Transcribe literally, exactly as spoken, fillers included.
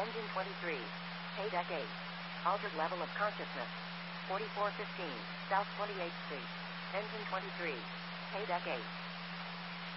Engine twenty-three. Paydeck eight. Altered level of consciousness. forty-four fifteen, South twenty-eighth Street. Engine twenty-three. Paydeck eight.